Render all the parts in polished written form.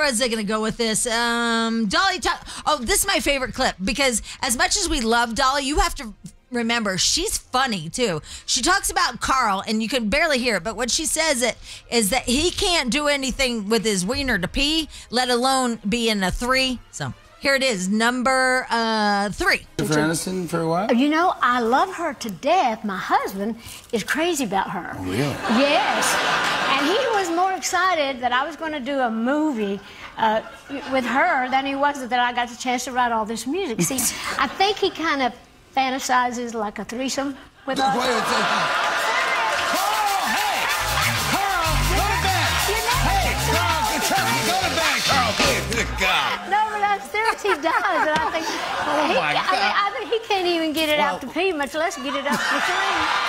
was I going to go with this? Dolly, this is my favorite clip because as much as we love Dolly, you have to remember she's funny too. She talks about Carl, and you can barely hear it, but what she says is that he can't do anything with his wiener to pee, let alone be in a 3. So here it is, number 3. Jennifer Aniston for a while? You know, I love her to death. My husband is crazy about her. Oh, really? Yes. And he was more excited that I was going to do a movie with her than he was that I got the chance to write all this music. See, I think he kind of fantasizes like a threesome with us. Wait a second. Carl, hey! Carl, go to bed! Hey, Carl, go to bed, Carl, please. Good God. No, but upstairs he does, and I think, I think he can't even get it out to pee, much less get it out to clean.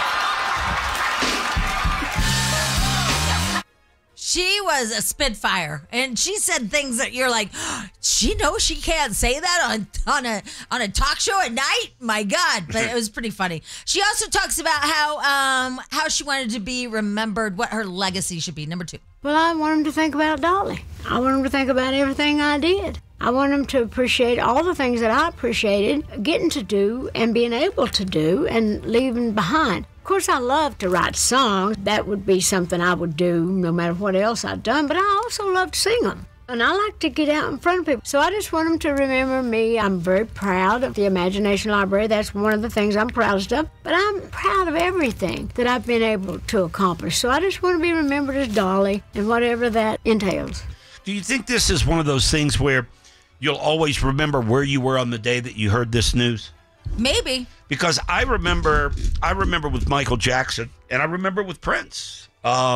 She was a spitfire, and she said things that you're like, she knows she can't say that on a talk show at night. My God, but it was pretty funny. She also talks about how she wanted to be remembered, what her legacy should be. Number 2. Well, I want him to think about Dolly. I want him to think about everything I did. I want him to appreciate all the things that I appreciated getting to do and being able to do and leaving behind. Of course, I love to write songs. That would be something I would do no matter what else I'd done, but I also love to sing them. And I like to get out in front of people. So I just want them to remember me. I'm very proud of the Imagination Library. That's one of the things I'm proudest of. But I'm proud of everything that I've been able to accomplish. So I just want to be remembered as Dolly and whatever that entails. Do you think this is one of those things where you'll always remember where you were on the day that you heard this news? Maybe. Because I remember with Michael Jackson, and I remember with Prince.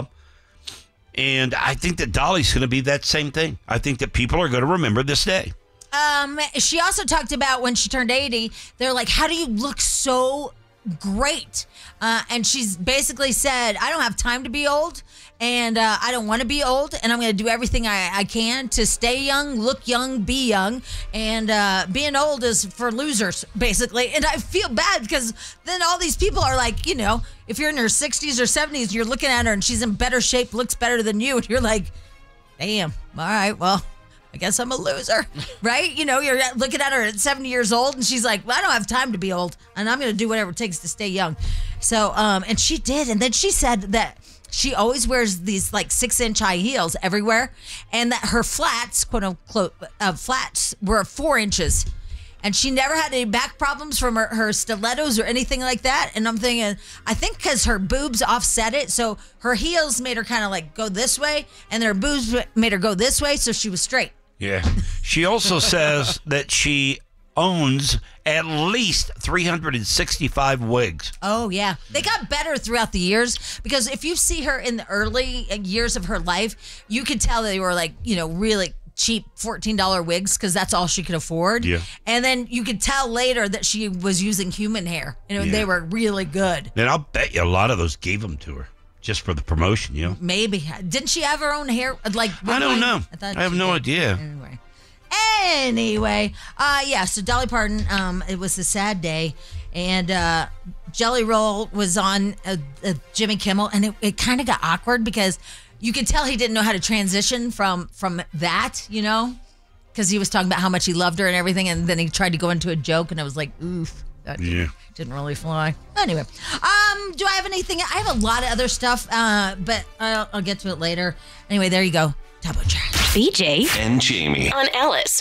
And I think that Dolly's going to be that same thing. I think that people are going to remember this day. She also talked about when she turned 80, they're like, how do you look so great? And she's basically said, I don't have time to be old, and I don't want to be old, and I'm going to do everything I can to stay young, look young, be young, and being old is for losers, basically. And I feel bad because then all these people are like, you know, if you're in your 60s or 70s, you're looking at her and she's in better shape, looks better than you, and you're like, damn, all right, well, I guess I'm a loser, right? You know, you're looking at her at 70 years old, and she's like, well, I don't have time to be old, and I'm going to do whatever it takes to stay young. So, and she did. And then she said that she always wears these like 6-inch high heels everywhere, and that her flats, quote unquote, flats were 4 inches. And she never had any back problems from her stilettos or anything like that. And I'm thinking, I think because her boobs offset it. So her heels made her kind of like go this way, and her boobs made her go this way. So she was straight. Yeah. She also says that she owns at least 365 wigs. Oh, yeah. They got better throughout the years, because if you see her in the early years of her life, you could tell they were like, you know, really cheap $14 wigs, because that's all she could afford. Yeah. And then you could tell later that she was using human hair. You know, they were really good. And I'll bet you a lot of those gave them to her just for the promotion, you know? Maybe. Didn't she have her own hair? Like, I don't know. I have no idea. Anyway, yeah, so Dolly Parton, it was a sad day, and Jelly Roll was on Jimmy Kimmel, and it kind of got awkward because you could tell he didn't know how to transition from that, you know, because he was talking about how much he loved her and everything, and then he tried to go into a joke, and I was like, oof, that didn't really fly. Anyway, do I have anything? I have a lot of other stuff, but I'll get to it later. Anyway, there you go. Double check. BJ and Jamie on Alice.